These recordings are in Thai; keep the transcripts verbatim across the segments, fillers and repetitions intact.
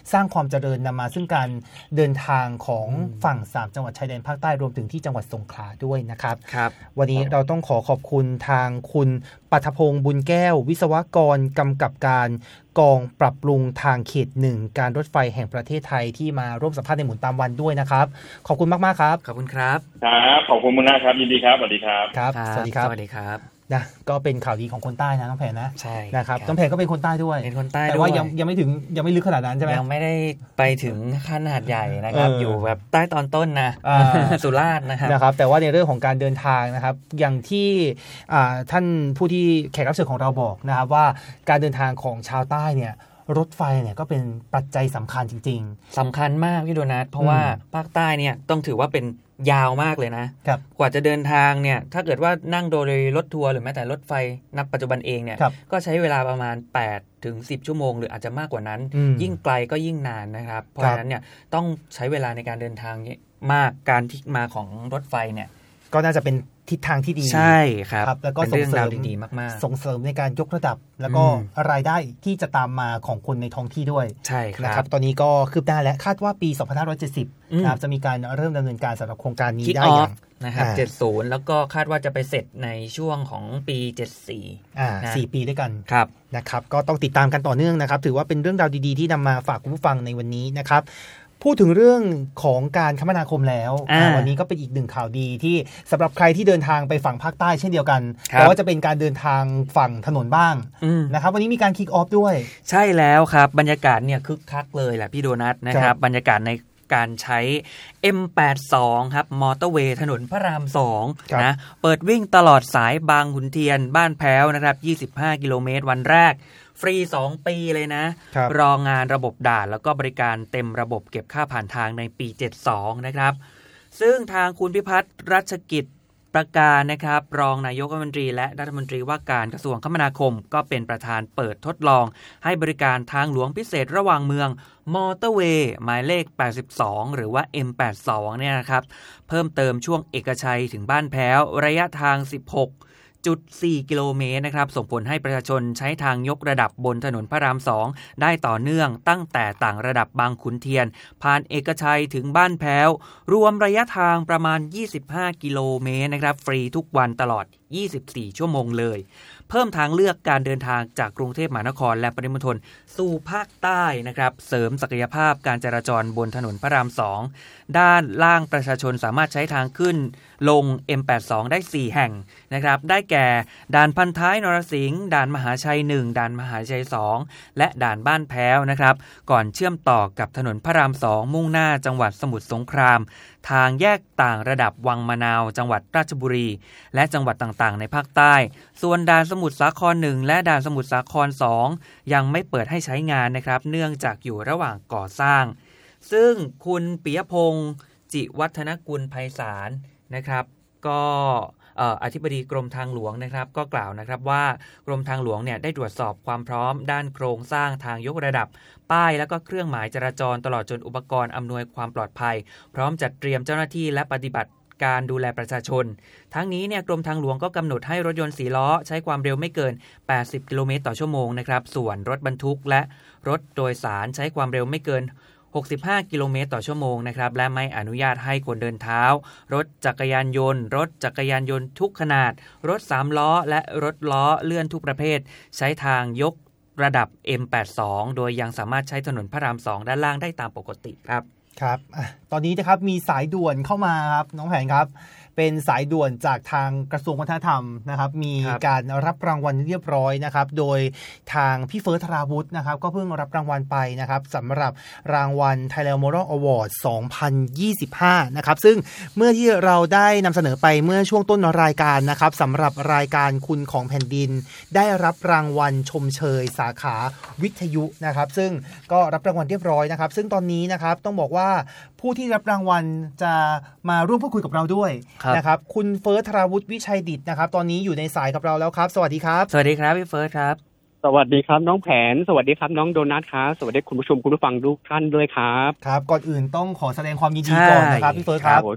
สร้างความเจริญนำมาซึ่งการเดินทางของฝั่งสามจังหวัดชายแดนภาคใต้รวมถึงที่จังหวัดสงขลาด้วยนะครับครับวันนี้เราต้องขอขอบคุณทางคุณปัทพงษ์บุญแก้ววิศวกรกำกับการกองปรับปรุงทางเขตหนึ่งการรถไฟแห่งประเทศไทยที่มาร่วมสัมภาษณ์ในหมุนตามวันด้วยนะครับขอบคุณมากๆครับขอบคุณครับครับขอบคุณมากครับยินดีครับสวัสดีครับครับสวัสดีครับสวัสดีครับนะก็เป็นข่าวดีของคนใต้นะน้องแผนนะใช่นะครับน้องแผนก็เป็นคนใต้ด้วยเป็นคนใต้แต่ว่ายังยังไม่ถึงยังไม่ลึกขนาดนั้นใช่ไหมยังไม่ได้ไปถึงขนาดใหญ่นะครับ อ, อยู่แบบใต้ตอนต้นนะสุราษฎร์นะครับนะครับแต่ว่าในเรื่องของการเดินทางนะครับอย่างที่ท่านผู้ที่แขกรับเชิญของเราบอกนะครับว่าการเดินทางของชาวใต้เนี่ยรถไฟเนี่ยก็เป็นปัจจัยสำคัญจริงๆสำคัญมากพี่โดนัทเพราะว่าภาคใต้เนี่ยต้องถือว่าเป็นยาวมากเลยนะกว่าจะเดินทางเนี่ยถ้าเกิดว่านั่งโดยรถทัวร์หรือแม้แต่รถไฟนับปัจจุบันเองเนี่ยก็ใช้เวลาประมาณแปดถึงสิบชั่วโมงหรืออาจจะมากกว่านั้นยิ่งไกลก็ยิ่งนานนะครับเพราะฉะนั้นเนี่ยต้องใช้เวลาในการเดินทางมากการที่มาของรถไฟเนี่ยก็น่าจะเป็นทิศทางที่ดีใช่ครับรบแล้วก็ส่งเสริมดีๆมากๆส่งเสริมในการยกระดับแล้วก็รายได้ที่จะตามมาของคนในท้องที่ด้วยใช่ครับนะครับตอนนี้ก็คืบหน้าและคาดว่าปีสองพันห้าร้อยเจ็ดสิบนะครับจะมีการเริ่มดำเนินการสำหรับโครงการนี้ได้อย่างนะครับเจ็ดสิบแล้วก็คาดว่าจะไปเสร็จในช่วงของปีเจ็ดสิบสี่อ่าสี่ปีด้วยกันครับนะครับก็ต้องติดตามกันต่อเนื่องนะครับถือว่าเป็นเรื่องราวดีๆที่นำมาฝากคุณผู้ฟังในวันนี้นะครับพูดถึงเรื่องของการคมนาคมแล้ววันนี้ก็เป็นอีกหนึ่งข่าวดีที่สำหรับใครที่เดินทางไปฝั่งภาคใต้เช่นเดียวกันแต่ว่าจะเป็นการเดินทางฝั่งถนนบ้างนะครับวันนี้มีการคิกออฟด้วยใช่แล้วครับบรรยากาศเนี่ยคึกคักเลยแหละพี่โดนัทนะครับบรรยากาศในการใช้ เอ็ม แปดสิบสอง ครับมอเตอร์เวย์ถนนพระรามสองนะเปิดวิ่งตลอดสายบางขุนเทียนบ้านแพ้วนะครับยี่สิบห้ากิโลเมตรวันแรกฟรีสองปีเลยนะ ร, รองานระบบด่านแล้วก็บริการเต็มระบบเก็บค่าผ่านทางในปีเจ็ดสิบสองนะครับซึ่งทางคุณพิพัฒน์รัชกิจประการนะครับรองนายกรัฐมนตรีและรัฐมนตรีว่าการกระทรวงคมนาคมก็เป็นประธานเปิดทดลองให้บริการทางหลวงพิเศษระหว่างเมืองมอเตอร์เวย์หมายเลขแปดสิบสองหรือว่า เอ็ม แปดสิบสอง เนี่ยนะครับเพิ่มเติมช่วงเอกชัยถึงบ้านแพ้วระยะทางสิบหกจุดสี่ กิโลเมตรนะครับส่งผลให้ประชาชนใช้ทางยกระดับบนถนนพระรามสองได้ต่อเนื่องตั้งแต่ต่างระดับบางขุนเทียนผ่านเอกชัยถึงบ้านแพ้วรวมระยะทางประมาณยี่สิบห้ากิโลเมตรนะครับฟรีทุกวันตลอดยี่สิบสี่ชั่วโมงเลยเพิ่มทางเลือกการเดินทางจากกรุงเทพมหานครและปริมณฑลสู่ภาคใต้นะครับเสริมศักยภาพการจราจรบนถนนพระรามสองด้านล่างประชาชนสามารถใช้ทางขึ้นลง เอ็ม แปดสิบสอง ได้สี่แห่งนะครับได้แก่ด่านพันท้ายนรสิงห์ด่านมหาชัยหนึ่งด่านมหาชัยสองและด่านบ้านแพ้วนะครับก่อนเชื่อมต่อกับถนนพระรามสองมุ่งหน้าจังหวัดสมุทรสงครามทางแยกต่างระดับวังมะนาวจังหวัดราชบุรีและจังหวัดต่างๆในภาคใต้ส่วนด่านสมุทรสาครหนึ่งและด่านสมุทรสาครสองยังไม่เปิดให้ใช้งานนะครับเนื่องจากอยู่ระหว่างก่อสร้างซึ่งคุณปิยพงษ์จิวัฒนกุลไพศาลนะครับก็อธิบดีกรมทางหลวงนะครับก็กล่าวนะครับว่ากรมทางหลวงเนี่ยได้ตรวจสอบความพร้อมด้านโครงสร้างทางยกระดับป้ายแล้วก็เครื่องหมายจราจรตลอดจนอุปกรณ์อำนวยความปลอดภัยพร้อมจัดเตรียมเจ้าหน้าที่และปฏิบัติการดูแลประชาชนทั้งนี้เนี่ยกรมทางหลวงก็กำหนดให้รถยนต์สี่ล้อใช้ความเร็วไม่เกินแปดสิบกิโลเมตรต่อชั่วโมงนะครับส่วนรถบรรทุกและรถโดยสารใช้ความเร็วไม่เกินหกสิบห้ากิโลเมตรต่อชั่วโมงนะครับและไม่อนุญาตให้คนเดินเท้ารถจักรยานยนต์รถจักรยานยนต์ทุกขนาดรถสามล้อและรถล้อเลื่อนทุกประเภทใช้ทางยกระดับ เอ็ม แปดสิบสอง โดยยังสามารถใช้ถนนพระรามสองด้านล่างได้ตามปกติครับครับตอนนี้นะครับมีสายด่วนเข้ามาครับน้องแผนครับเป็นสายด่วนจากทางกระทรวงวัฒนธรรมนะครับมีการรับรางวัลเรียบร้อยนะครับโดยทางพี่เฟิร์สธราวุฒินะครับก็เพิ่งรับรางวัลไปนะครับสำหรับรางวัล Thailand Moral Award สองพันยี่สิบห้านะครับซึ่งเมื่อที่เราได้นำเสนอไปเมื่อช่วงต้นรายการนะครับสำหรับรายการคุณของแผ่นดินได้รับรางวัลชมเชยสาขาวิทยุนะครับซึ่งก็รับรางวัลเรียบร้อยนะครับซึ่งตอนนี้นะครับต้องบอกว่าผู้ที่รับรางวัลจะมาร่วมพูดคุยกับเราด้วยนะครับคุณเฟิร์สธราวุฒิวิชัยดิษฐ์นะครับตอนนี้อยู่ในสายกับเราแล้วครับสวัสดีครับสวัสดีครับพี่เฟิร์สครับสวัสดีครับน้องแผนสวัสดีครับน้องโดนัทครับสวัสดีคุณผู้ชมคุณผู้ฟังทุกท่านด้วยครับครับก่อนอื่นต้องขอแสดงความยินดีก่อนนะครับพี่เฟิร์สครับขอบ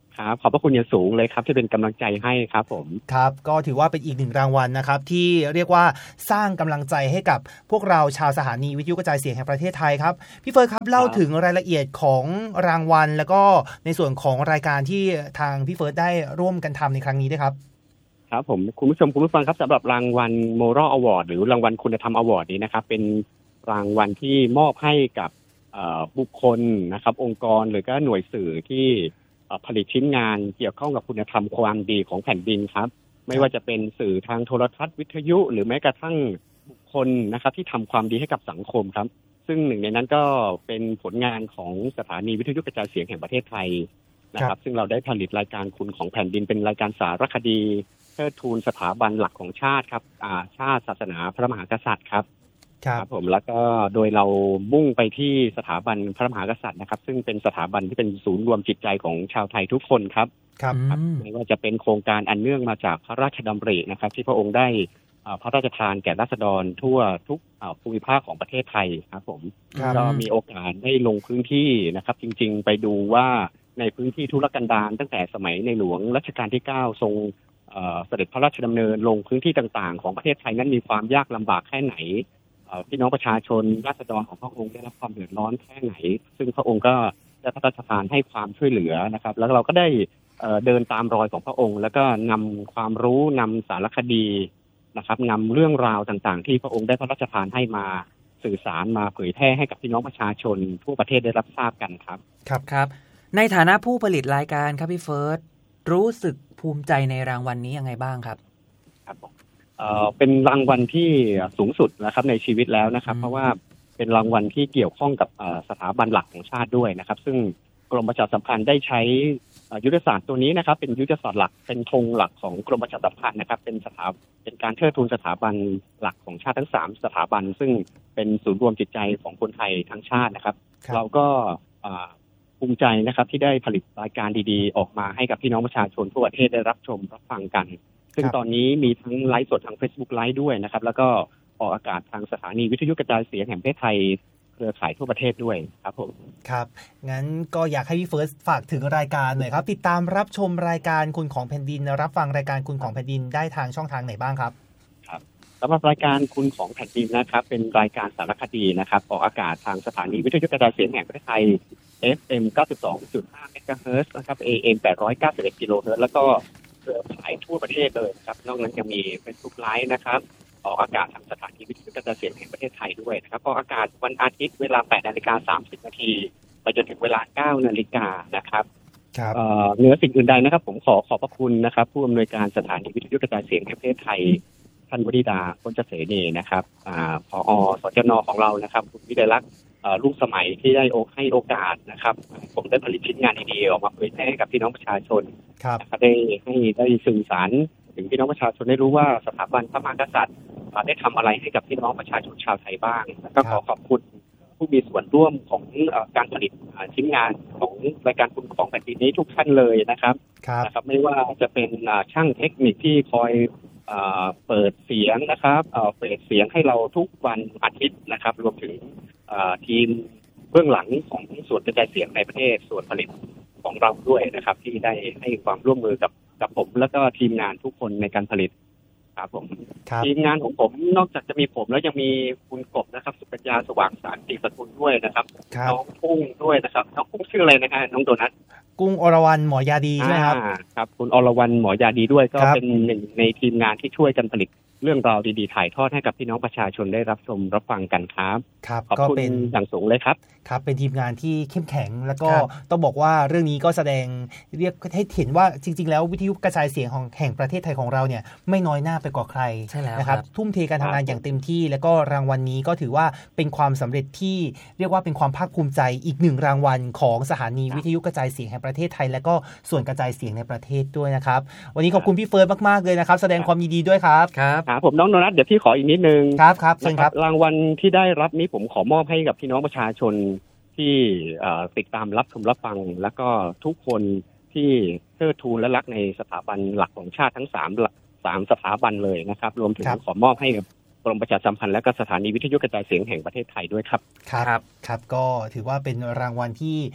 ครับขอบพระคุณอย่างสูงเลยครับที่เป็นกำลังใจให้ครับผมครับก็ถือว่าเป็นอีกหนึ่งรางวัลนะครับที่เรียกว่าสร้างกำลังใจให้กับพวกเราชาวสถานีวิทยุกระจายเสียงแห่งประเทศไทยครับพี่เฟิร์สครับเล่าถึงรายละเอียดของรางวัลแล้วก็ในส่วนของรายการที่ทางพี่เฟิร์สได้ร่วมกันทำในครั้งนี้ด้วยครับครับผมคุณผู้ชมคุณผู้ฟังครับสำหรับรางวัล Moral Award หรือรางวัลคุณธรรม Award นี้นะครับเป็นรางวัลที่มอบให้กับบุคคลนะครับองค์กรหรือก็หน่วยสื่อที่ผลิตชิ้นงานเกี่ยวข้องกับคุณธรรมความดีของแผ่นดินครับไม่ว่าจะเป็นสื่อทางโทรทัศน์วิทยุหรือแม้กระทั่งบุคคลนะครับที่ทำความดีให้กับสังคมครับซึ่งหนึ่งในนั้นก็เป็นผลงานของสถานีวิทยุกระจายเสียงแห่งประเทศไทยนะครับซึ่งเราได้ผลิตรายการคุณของแผ่นดินเป็นรายการสารคดีเทิดทูนสถาบันหลักของชาติครับชาติศาสนาพระมหากษัตริย์ครับครับผมแล้วก็โดยเรามุ่งไปที่สถาบันพระมหากษัตริย์นะครับซึ่งเป็นสถาบันที่เป็นศูนย์รวมจิตใจของชาวไทยทุกคนครับครับไม่ว่าจะเป็นโครงการอันเนื่องมาจากพระราชดำรินะครับที่พระองค์ได้พระราชทานแก่ราษฎรทั่วทุกภูมิภาคของประเทศไทยครับผมก็มีโอกาสได้ลงพื้นที่นะครับจริงๆไปดูว่าในพื้นที่ทุรกันดารตั้งแต่สมัยในหลวงรัชกาลที่เก้าทรงเสด็จพระราชดำเนินลงพื้นที่ต่างๆของประเทศไทยนั้นมีความยากลำบากแค่ไหนพี่น้องประชาชนราษฎรของพระองค์ได้รับความเดือดร้อนแค่ไหนซึ่งพระองค์ก็ได้พระราชทานให้ความช่วยเหลือนะครับแล้วเราก็ได้เดินตามรอยของพระองค์แล้วก็นำความรู้นำสารคดีนะครับนำเรื่องราวต่างๆที่พระองค์ได้พระราชทานให้มาสื่อสารมาเผยแพร่ให้กับพี่น้องประชาชนทั่วประเทศได้รับทราบกันครับครับครับในฐานะผู้ผลิตรายการครับพี่เฟิร์สรู้สึกภูมิใจในรางวัลนี้ยังไงบ้างครับครับเอ่อเป็นรางวัลที่สูงสุดนะครับในชีวิตแล้วนะครับเพราะว่าเป็นรางวัลที่เกี่ยวข้องกับสถาบันหลักของชาติด้วยนะครับซึ่งกรมประชาสัมพันธ์ได้ใช้ยุทธศาสตร์ตัวนี้นะครับเป็นยุทธศาสตร์หลักเป็นธงหลักของกรมประชาสัมพันธ์นะครับเป็นสถาเป็นการเทิดทูนสถาบันหลักของชาติทั้งสามสถาบันซึ่งเป็นศูนย์รวมจิตใจของคนไทยทั้งชาตินะครับเราก็ภูมิใจนะครับที่ได้ผลิตรายการดีๆออกมาให้กับพี่น้องประชาชนทั่วประเทศได้รับชมรับฟังกันซึ่งตอนนี้มีทั้งไลฟ์สดทาง Facebook ไลฟ์ด้วยนะครับแล้วก็ออกอากาศทางสถานีวิทยุกระจายเสียงแห่งประเทศไทยเครือข่ายทั่วประเทศด้วยครับผมครับงั้นก็อยากให้พี่เฟิร์สฝากถึงรายการหน่อยครับติดตามรับชมรายการคุณของแผ่นดินรับฟังรายการคุณของแผ่นดินได้ทางช่องทางไหนบ้างครับครับสำหรับรายการคุณของแผ่นดินนะครับเป็นรายการสารคดีนะครับออกอากาศทางสถานีวิทยุกระจายเสียงแห่งประเทศไทย เอฟ เอ็ม เก้าสิบสองจุดห้า เมกะเฮิรตซ์นะครับ เอ เอ็ม แปดร้อยเก้าสิบเอ็ด กิโลเฮิรตซ์แล้วก็เครือข่ายทั่วประเทศเลยครับนอกนั้นจะมี Facebook Live นะครับออกอากาศทางสถานีวิทยุกระจายเสียงแห่งประเทศไทยด้วยนะครับออกอากาศวันอาทิตย์เวลา แปดนาฬิกาสามสิบนาทีไปจนถึงเวลา เก้านาฬิกานะครับครับเหนือสิ่งอื่นใดนะครับผมขอขอบพระคุณนะครับผู้อำนวยการสถานีวิทยุกระจายเสียงแห่งประเทศไทยท่านวริดาพ้นเกษเนนะครับอ่าผอ.สจน.ของเรานะครับคุณวิไลลักษณ์ลูกสมัยที่ได้ให้โอกาสนะครับผมได้ผลิตชิ้นงานดีๆออกมาเผยแพร่ให้กับพี่น้องประชาชนนะครับได้ให้ได้สื่อสารถึงพี่น้องประชาชนได้รู้ว่าสถาบันพระมหากษัตริย์ได้ทำอะไรให้กับพี่น้องประชาชนชาวไทยบ้างแล้วก็ขอขอบคุณผู้มีส่วนร่วมของการผลิตชิ้นงานของรายการคุณของแผ่นดินนี้ทุกท่านเลยนะครับนะครับไม่ว่าจะเป็นช่างเทคนิคที่คอยเปิดเสียงนะครับเปิดเสียงให้เราทุกวันอาทิตย์นะครับรวมถึงทีมเบื้องหลังของส่วนกระจายเสียงในประเทศส่วนผลิตของเราด้วยนะครับที่ได้ให้ความร่วมมือกับกับผมแล้วก็ทีมงานทุกคนในการผลิตครับผมทีมงานของผมนอกจากจะมีผมแล้วยังมีคุณกบนะครับสุกัญญาสว่างสารติสกุลด้วยนะครับน้องกุ้งด้วยนะครับน้องกุ้งชื่ออะไรนะฮะน้องโดนัทกุ้งอรวรรณหมอยาดีใช่ไหมครับครับคุณอรวรรณหมอยาดีด้วยก็เป็นหนึ่งในทีมงานที่ช่วยกันผลิตเรื่องราวดีๆถ่ายทอดให้กับพี่น้องประชาชนได้รับชมรับฟังกันครับครับขอบคุณอย่างสูงเลยครับครับเป็นทีมงานที่เข้มแข็งแล้วก็ต้องบอกว่าเรื่องนี้ก็แสดงเรียกให้เห็นว่าจริงๆแล้ววิทยุกระจายเสียงของแห่งประเทศไทยของเราเนี่ยไม่น้อยหน้าไปกว่าใครนะครับทุ่มเทการทำงานอย่างเต็มที่แล้วก็รางวัลนี้ก็ถือว่าเป็นความสำเร็จที่เรียกว่าเป็นความภาคภูมิใจอีกหนึ่งรางวัลของสถานีวิทยุกระจายเสียงแห่งประเทศไทยและก็ส่วนกระจายเสียงในประเทศด้วยนะครับวันนี้ขอบคุณพี่เฟิร์สมากๆเลยนะครับแสดงความยินดีด้วยครับครับครับผมน้องโดนัทเดี๋ยวพี่ขออีกนิดนึงครับครับเชิญครับรางวัลที่ได้รับนี้ผมขอมอบให้กับพี่น้องประชาชนที่ติดตามรับชมรับฟังแล้วก็ทุกคนที่เทิดทูนและรักในสถาบันหลักของชาติทั้งสามสามสถาบันเลยนะครับรวมถึงขอมอบให้กับกรมประชาสัมพันธ์และก็สถานีวิทยุกระจายเสียงแห่งประเทศไทยด้วยครับครับครับก็ถือว่าเป็นรางวัลที่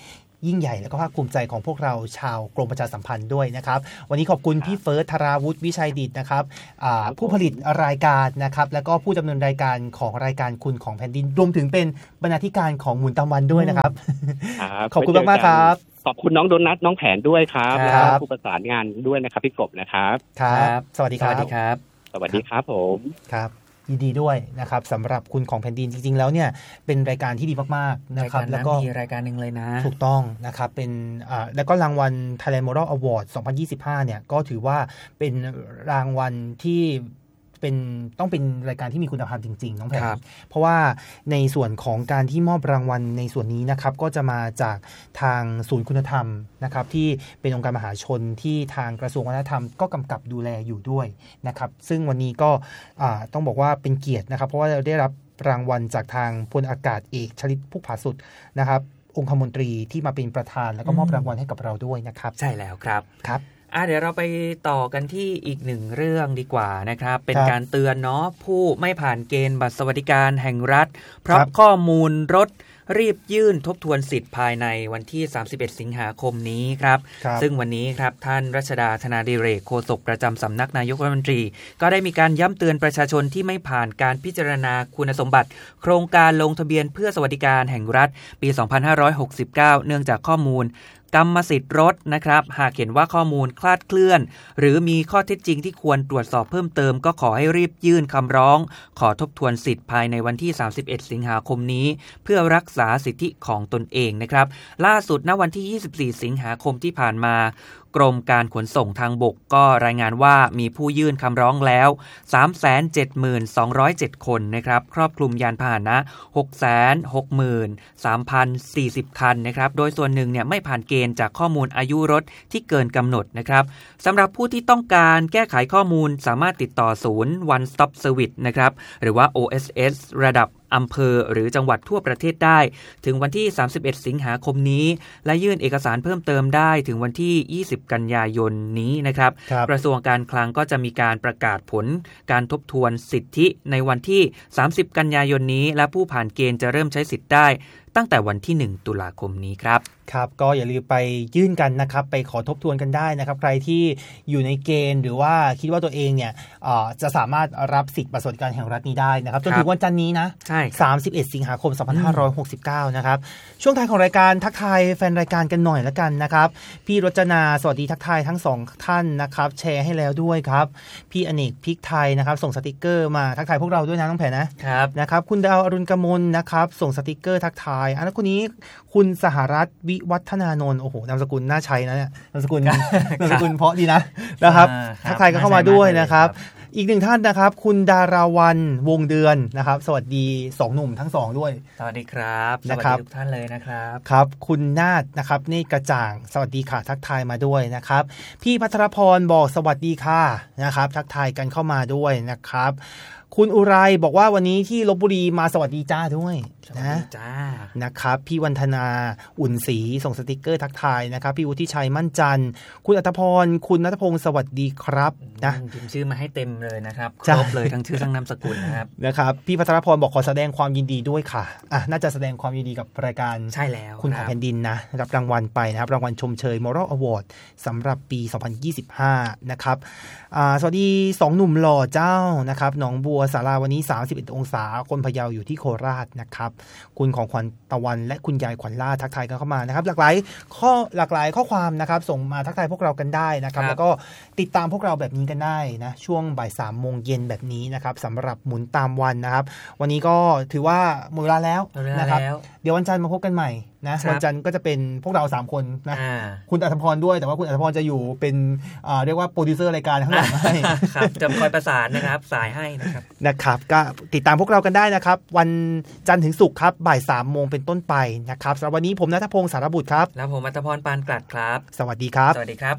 ยิ่งใหญ่และก็ภาคภูมิใจของพวกเราชาวกรมประชาสัมพันธ์ด้วยนะครับวันนี้ขอบคุณพี่เฟิร์สธราวุฒิวิชัยดิษฐ์นะครับผู้ผลิตรายการนะครับแล้วก็ผู้ดำเนินรายการของรายการคุณของแผ่นดินรวมถึงเป็นบรรณาธิการของหมุนตามวันด้วยนะครับขอบคุณมากๆครับขอบคุณน้องโดนัทน้องแผนด้วยครับแล้วก็ผู้ประสานงานด้วยนะครับพี่กบนะครับครับสวัสดีครับสวัสดีครับสวัสดีครับผมครับยินดีด้วยนะครับสำหรับคุณของแผ่นดินจริงๆแล้วเนี่ยเป็นรายการที่ดีมากๆนะครับแล้วก็มีรายการหนึ่งเลยนะถูกต้องนะครับเป็นอ่าแล้วก็รางวัล Thailand Moral Award สองพันยี่สิบห้าเนี่ยก็ถือว่าเป็นรางวัลที่เป็นต้องเป็นรายการที่มีคุณภาพจริงๆน้องแพรเพราะว่าในส่วนของการที่มอบรางวัลในส่วนนี้นะครับก็จะมาจากทางศูนย์คุณธรรมนะครับที่เป็นองค์การมหาชนที่ทางกระทรวงวัฒนธรรมก็กำกับดูแลอยู่ด้วยนะครับซึ่งวันนี้ก็ต้องบอกว่าเป็นเกียรตินะครับเพราะว่าเราได้รับรางวัลจากทางพลอากาศเอกชลิตพุกผาสุดนะครับองคมนตรีที่มาเป็นประธานแล้วก็มอบรางวัลให้กับเราด้วยนะครับใช่แล้วครับครับอ่ะเดี๋ยวเราไปต่อกันที่อีกหนึ่งเรื่องดีกว่านะครับเป็นการเตือนเนาะผู้ไม่ผ่านเกณฑ์บัตรสวัสดิการแห่งรัฐเพราะข้อมูลรถรีบยื่นทบทวนสิทธิ์ภายในวันที่สามสิบเอ็ดสิงหาคมนี้ครับซึ่งวันนี้ครับท่านรัชดาธนาดิเรกโฆษกประจำสำนักนายกรัฐมนตรีก็ได้มีการย้ำเตือนประชาชนที่ไม่ผ่านการพิจารณาคุณสมบัติโครงการลงทะเบียนเพื่อสวัสดิการแห่งรัฐปีสองพันห้าร้อยหกสิบเก้าเนื่องจากข้อมูลกรรมสิทธิ์รถนะครับหากเห็นว่าข้อมูลคลาดเคลื่อนหรือมีข้อเท็จจริงที่ควรตรวจสอบเพิ่มเติมก็ขอให้รีบยื่นคำร้องขอทบทวนสิทธิ์ภายในวันที่สามสิบเอ็ดสิงหาคมนี้เพื่อรักษาสิทธิของตนเองนะครับล่าสุดณวันที่ยี่สิบสี่สิงหาคมที่ผ่านมากรมการขนส่งทางบกก็รายงานว่ามีผู้ยื่นคำร้องแล้ว สามแสนเจ็ดหมื่นสองร้อยเจ็ด คนนะครับครอบคลุมยานพาหนะ หกแสนหกหมื่นสามพันสี่สิบ คันนะครับโดยส่วนหนึ่งเนี่ยไม่ผ่านเกณฑ์จากข้อมูลอายุรถที่เกินกำหนดนะครับสำหรับผู้ที่ต้องการแก้ไขข้อมูลสามารถติดต่อศูนย์ One Stop Service นะครับหรือว่า โอ เอส เอส ระดับอำเภอหรือจังหวัดทั่วประเทศได้ถึงวันที่สามสิบเอ็ดสิงหาคมนี้และยื่นเอกสารเพิ่มเติมได้ถึงวันที่ยี่สิบกันยายนนี้นะครับกระทรวงการคลังก็จะมีการประกาศผลการทบทวนสิทธิในวันที่สามสิบกันยายนนี้และผู้ผ่านเกณฑ์จะเริ่มใช้สิทธิ์ได้ตั้งแต่วันที่หนึ่งตุลาคมนี้ครับครับก็อย่าลืมไปยื่นกันนะครับไปขอทบทวนกันได้นะครับใครที่อยู่ในเกณฑ์หรือว่าคิดว่าตัวเองเนี่ยจะสามารถรับสิทธิ์บัตรสวัสดิการแห่งรัฐนี้ได้นะครับจนถึงวันจันทร์นี้นะสามสิบเอ็ดสิงหาคมสองพันห้าร้อยหกสิบเก้านะครับช่วงท้ายของรายการทักทายแฟนรายการกันหน่อยละกันนะครับพี่รจนาสวัสดีทักทายทั้งสองท่านนะครับแชร์ให้แล้วด้วยครับพี่อเนกพริกไทยนะครับส่งสติกเกอร์มาทักทายพวกเราด้วยนะน้องแผ่นะครับนะครับคุณดาวอรุณกมลนะครับส่งสติกเกอร์ทักทายอันนั้นคนนี้คุณสหรัฐวิวัฒนานนท์โอ้โหนามสกุลน่าใช้นะเนี่ยนามสกุลนามสกุลเพราะดีนะนะครับทักทายกันเข้ามาด้วยนะครับอีกหนึ่งท่านนะครับคุณดาราวันวงเดือนนะครับสวัสดีสองหนุ่มทั้งสองด้วยสวัสดีครับสวัสดีทุกท่านเลยนะครับครับคุณนาฏนะครับเนตรกระจ่างสวัสดีค่ะทักทายมาด้วยนะครับพี่พัทรพรบอกสวัสดีค่ะนะครับทักทายกันเข้ามาด้วยนะครับคุณอุไรบอกว่าวันนี้ที่ลพบุรีมาสวัสดีจ้าด้วยนะจ้านะครับพี่วันธนาอุ่นศรีส่งสติกเกอร์ทักทายนะครับพี่วุฒิชัยมั่นจันทร์คุณอัธพรคุณณัฐพงศ์สวัสดีครับนะพิมพ์ชื่อมาให้เต็มเลยนะครับครบเลยทั้งชื่อทั้งนามสกุลนะครับนะครับพี่พัทรพรบอกขอแสดงความยินดีด้วยค่ะอ่ะน่าจะแสดงความยินดีกับรายการใช่แล้วคุณของแผ่นดินนะรับรางวัลไปนะครับรางวัลชมเชย Moral Award สำหรับปีสองพันยี่สิบห้านะครับอ่าสวัสดีสองหนุ่มหล่อเจ้านะครับหนองบัวศาลาวันนี้สามสิบเอ็ดองศาคนพะเยาอยู่ที่โคราชนะครับคุณของขวัญตะวันและคุณยายขวัญล่าทักทายกันเข้ามานะครับหลากหลายข้อหลากหลายข้อความนะครับส่งมาทักทายพวกเรากันได้นะครับแล้วก็ติดตามพวกเราแบบนี้กันได้นะช่วงบ่ายสามโมงเย็นแบบนี้นะครับสำหรับหมุนตามวันนะครับวันนี้ก็ถือว่าหมดเวลาแล้วนะครับเดี๋ยววันจันทร์มาพบกันใหม่นะวันจันทร์ก็จะเป็นพวกเราสามคนนะคุณอัธพรด้วยแต่ว่าคุณอัธพรจะอยู่เป็นเรียกว่าโปรดิวเซอร์รายการข้างหลังให้ครับจะคอยประสานนะครับสายให้นะครับนะครับก็ติดตามพวกเรากันได้นะครับวันจันทร์ถึงศุกร์ครับบ่ายสามโมงเป็นต้นไปนะครับสำหรับวันนี้ผมณัฐพงศ์สารบุตรครับและผมอัธพรปานกลัดครับสวัสดีครับสวัสดีครับ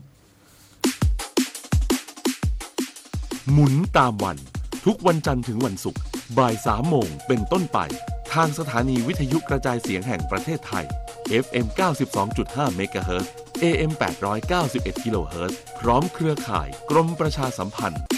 หมุนตามวันทุกวันจันทร์ถึงวันศุกร์บ่ายสามโมงเป็นต้นไปทางสถานีวิทยุกระจายเสียงแห่งประเทศไทย เอฟ เอ็ม เก้าสิบสองจุดห้า เมกะเฮิรตซ์ เอ เอ็ม แปดร้อยเก้าสิบเอ็ด กิโลเฮิรตซ์พร้อมเครือข่ายกรมประชาสัมพันธ์